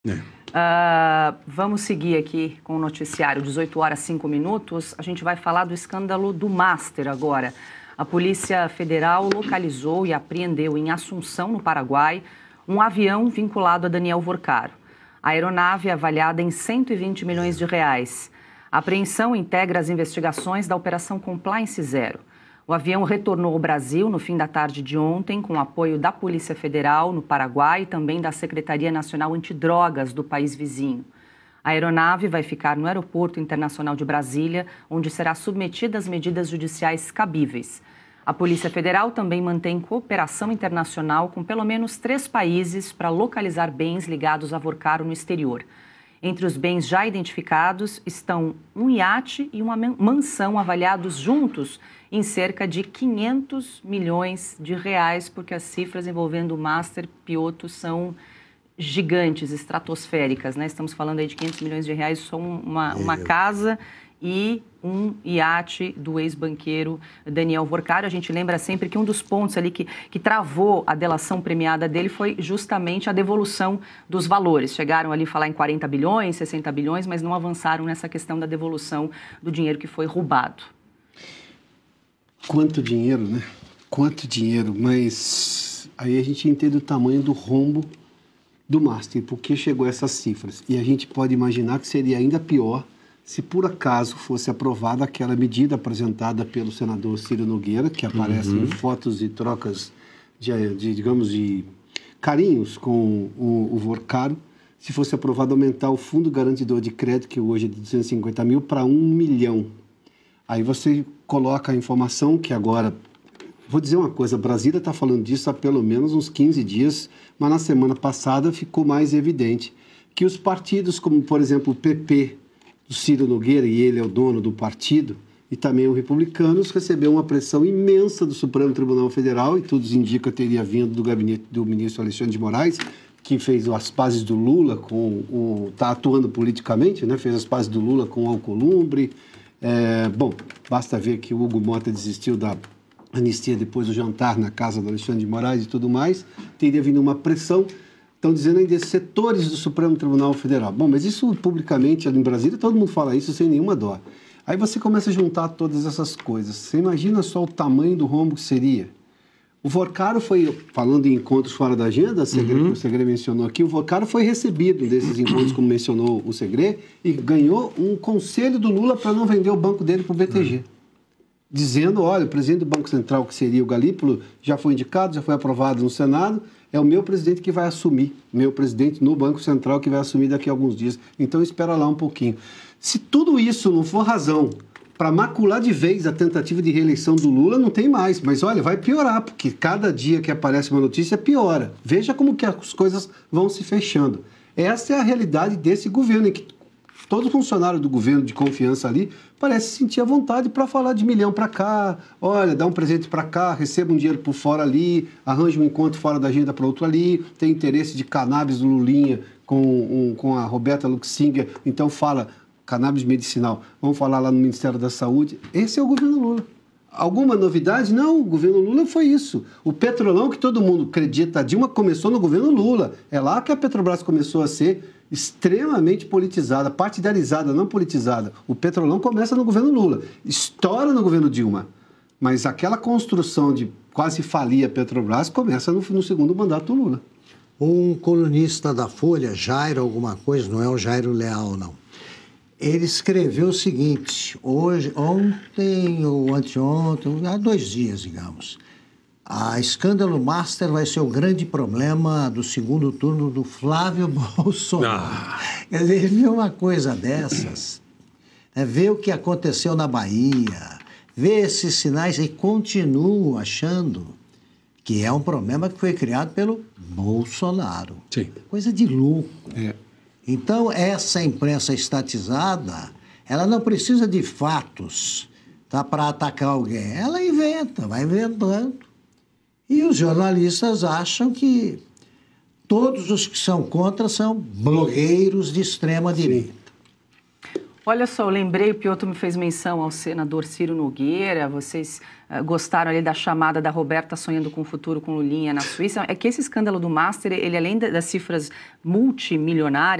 Vamos seguir aqui com o noticiário, 18 horas 5 minutos. A gente vai falar do escândalo do Master agora. A Polícia Federal localizou e apreendeu em Assunção, no Paraguai, um avião vinculado a Daniel Vorcaro. A aeronave é avaliada em 120 milhões de reais. A apreensão integra as investigações da Operação Compliance Zero. O avião retornou ao Brasil no fim da tarde de ontem, com apoio da Polícia Federal no Paraguai e também da Secretaria Nacional Antidrogas do país vizinho. A aeronave vai ficar no Aeroporto Internacional de Brasília, onde será submetida às medidas judiciais cabíveis. A Polícia Federal também mantém cooperação internacional com pelo menos 3 países para localizar bens ligados a Vorcaro no exterior. Entre os bens já identificados estão um iate e uma mansão avaliados juntos em cerca de 500 milhões de reais, porque as cifras envolvendo o Master Piotto são gigantes, estratosféricas, né? Estamos falando aí de 500 milhões de reais, só uma casa e um iate do ex-banqueiro Daniel Vorcaro. A gente lembra sempre que um dos pontos ali que travou a delação premiada dele foi justamente a devolução dos valores. Chegaram ali a falar em 40 bilhões, 60 bilhões, mas não avançaram nessa questão da devolução do dinheiro que foi roubado. Quanto dinheiro, né? Quanto dinheiro, mas aí a gente entende o tamanho do rombo do Master, porque chegou a essas cifras. E a gente pode imaginar que seria ainda pior se por acaso fosse aprovada aquela medida apresentada pelo senador Ciro Nogueira, que aparece em fotos e trocas de carinhos com o Vorcaro, se fosse aprovado aumentar o fundo garantidor de crédito, que hoje é de 250 mil, para 1 milhão. Aí você coloca a informação que agora, vou dizer uma coisa, Brasília está falando disso há pelo menos uns 15 dias, mas na semana passada ficou mais evidente que os partidos, como por exemplo o PP, do Ciro Nogueira, e ele é o dono do partido, e também os republicanos, recebeu uma pressão imensa do Supremo Tribunal Federal, e tudo indica teria vindo do gabinete do ministro Alexandre de Moraes, que fez as pazes do Lula está atuando politicamente, né? Fez as pazes do Lula com o Alcolumbre. Bom, basta ver que o Hugo Mota desistiu da anistia depois do jantar na casa do Alexandre de Moraes e tudo mais. Teria vindo uma pressão, estão dizendo ainda setores do Supremo Tribunal Federal. Bom, mas isso publicamente ali em Brasília, todo mundo fala isso sem nenhuma dó. Aí você começa a juntar todas essas coisas. Você imagina só o tamanho do rombo que seria. O Vorcaro foi, falando em encontros fora da agenda, o Segré mencionou aqui, o Vorcaro foi recebido desses encontros, como mencionou o Segré, e ganhou um conselho do Lula para não vender o banco dele para o BTG. Dizendo, olha, o presidente do Banco Central, que seria o Galípolo, já foi indicado, já foi aprovado no Senado, é o meu presidente que vai assumir, meu presidente no Banco Central que vai assumir daqui a alguns dias. Então espera lá um pouquinho. Se tudo isso não for razão para macular de vez a tentativa de reeleição do Lula, não tem mais. Mas olha, vai piorar, porque cada dia que aparece uma notícia piora. Veja como que as coisas vão se fechando. Essa é a realidade desse governo, em que todo funcionário do governo de confiança ali parece sentir a vontade para falar de milhão para cá, olha, dá um presente para cá, receba um dinheiro por fora ali, arranja um encontro fora da agenda para outro ali, tem interesse de cannabis do Lulinha com a Roberta Luxinger, então fala cannabis medicinal, vamos falar lá no Ministério da Saúde. Esse é o governo Lula. Alguma novidade? Não, o governo Lula foi isso. O Petrolão, que todo mundo acredita, a Dilma começou no governo Lula. É lá que a Petrobras começou a ser extremamente politizada, partidarizada, não politizada. O Petrolão começa no governo Lula, estoura no governo Dilma. Mas aquela construção de quase falir a Petrobras começa no segundo mandato do Lula. Um colunista da Folha, Jairo alguma coisa, não é o Jairo Leal, não. Ele escreveu o seguinte, ontem ou anteontem, há 2 dias, digamos, a escândalo Master vai ser o grande problema do segundo turno do Flávio Bolsonaro. Quer dizer, ele viu uma coisa dessas, né, vê o que aconteceu na Bahia, vê esses sinais e continua achando que é um problema que foi criado pelo Bolsonaro. Sim. Coisa de louco. Então, essa imprensa estatizada, ela não precisa de fatos, tá, para atacar alguém. Ela inventa, vai inventando. E os jornalistas acham que todos os que são contra são blogueiros de extrema direita. Olha só, eu lembrei, o Piotr me fez menção ao senador Ciro Nogueira, vocês gostaram ali da chamada da Roberta sonhando com o futuro com Lulinha na Suíça. É que esse escândalo do Master, ele além das cifras multimilionárias,